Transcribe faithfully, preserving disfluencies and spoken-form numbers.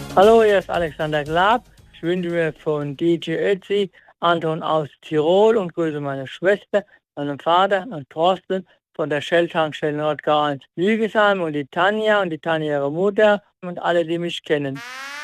Hallo, hier ist Alexander Glab. Ich wünsche mir von D J Ötzi, Anton aus Tirol und grüße meine Schwester, meinen Vater und Thorsten von der Shell-Tankstelle Nordgau eins Lügesheim und die Tanja und die Tanja ihre Mutter und alle, die mich kennen.